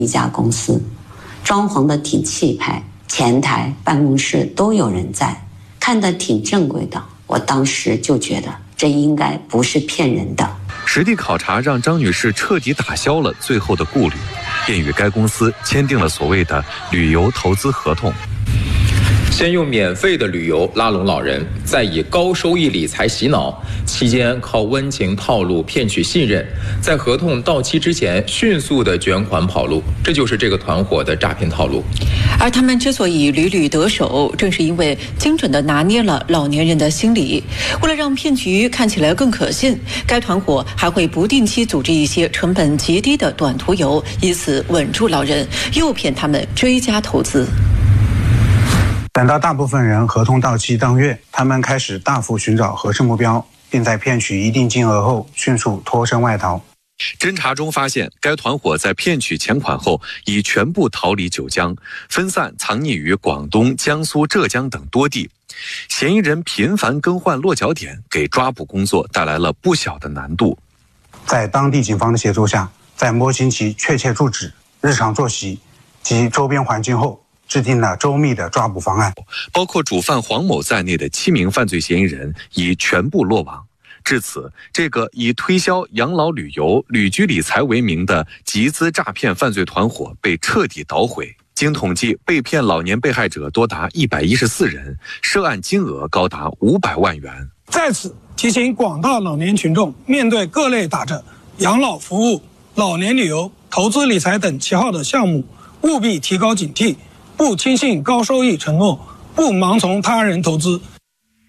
一家公司，装潢的挺气派，前台、办公室都有人在，看得挺正规的。我当时就觉得这应该不是骗人的。 实地考察让张女士彻底打消了最后的顾虑，便与该公司签订了所谓的旅游投资合同。 先用免费的旅游拉拢老人，再以高收益理财洗脑，期间靠温情套路骗取信任，在合同到期之前迅速的卷款跑路，这就是这个团伙的诈骗套路。 而他们之所以屡屡得手，正是因为精准地拿捏了老年人的心理。为了让骗局看起来更可信，该团伙还会不定期组织一些成本极低的短途游，以此稳住老人，诱骗他们追加投资。 等到大部分人合同到期当月，他们开始大幅寻找合适目标，并在骗取一定金额后迅速脱身外逃。 侦查中发现，该团伙在骗取钱款后已全部逃离九江，分散藏匿于广东、江苏、浙江等多地。嫌疑人频繁更换落脚点，给抓捕工作带来了不小的难度。 在当地警方的协助下，在摸清其确切住址、日常作息及周边环境后，制定了周密的抓捕方案， 包括主犯黄某在内的7名犯罪嫌疑人已全部落网。至此，这个以推销养老旅游、旅居理财为名的集资诈骗犯罪团伙被彻底捣毁。经统计，被骗老年被害者多达114人，涉案金额高达500万元。 在此提醒广大老年群众，面对各类打着养老服务、老年旅游、投资理财等旗号的项目，务必提高警惕，不轻信高收益承诺，不盲从他人投资，